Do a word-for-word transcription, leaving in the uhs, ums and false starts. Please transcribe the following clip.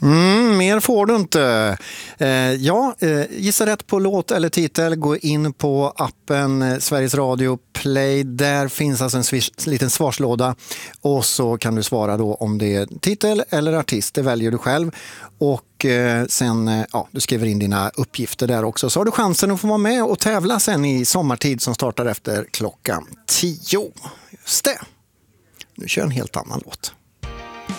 Mm, mer får du inte. Eh, ja, eh, gissa rätt på låt eller titel. Gå in på appen eh, Sveriges Radio Play. Där finns alltså en swish, liten svarslåda. Och så kan du svara då om det är titel eller artist. Det väljer du själv. Och eh, sen, eh, ja, du skriver in dina uppgifter där också. Så har du chansen att få vara med och tävla sen i sommartid som startar efter klockan tio. Just det. Nu kör en helt annan låt.